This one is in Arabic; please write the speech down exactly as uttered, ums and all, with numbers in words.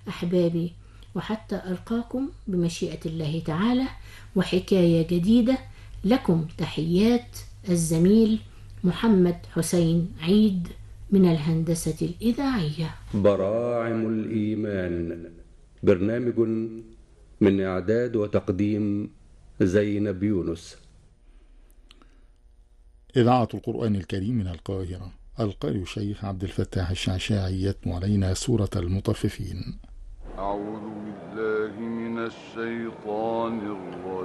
أحبابي، وحتى ألقاكم بمشيئة الله تعالى وحكاية جديدة. لكم تحيات الزميل محمد حسين عيد من الهندسة الإذاعية. براعم الإيمان، برنامج من إعداد وتقديم زينب يونس. إذاعة القرآن الكريم من القاهرة. القارئ الشيخ عبد الفتاح الشعشاعي يتلو علينا سورة المطففين. أعوذ بالله من الشيطان الرجيم.